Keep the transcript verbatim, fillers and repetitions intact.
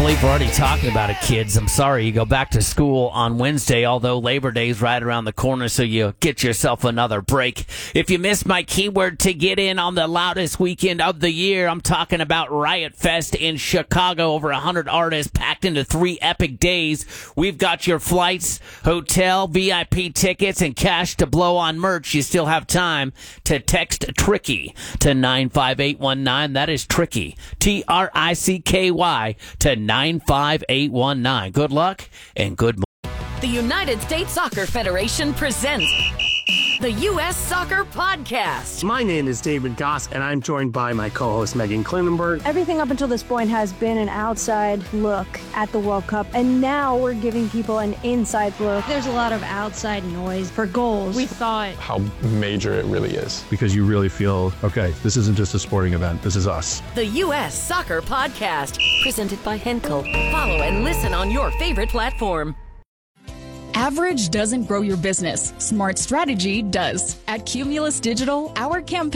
believe we're already talking about it, kids. I'm sorry. You go back to school on Wednesday, although Labor Day's right around the corner, so you get yourself another break. If you missed my keyword to get in on the loudest weekend of the year, I'm talking about Riot Fest in Chicago. Over one hundred artists packed into three epic days. We've got your flights, hotel, V I P tickets, and cash to blow on merch. You still have time to text TRICKY to nine five eight one nine. That is TRICKY, T R I C K Y, to nine five eight one nine. Good luck and good morning. The United States Soccer Federation presents the U S Soccer Podcast. My name is David Goss, and I'm joined by my co-host Megan Klinenberg. Everything up until this point has been an outside look at the World Cup, and now we're giving people an inside look. There's a lot of outside noise for goals. We thought how major it really is. Because you really feel, okay, this isn't just a sporting event, this is us. The U S Soccer Podcast, presented by Henkel. Follow and listen on your favorite platform. Average doesn't grow your business. Smart strategy does. At Cumulus Digital, our campaign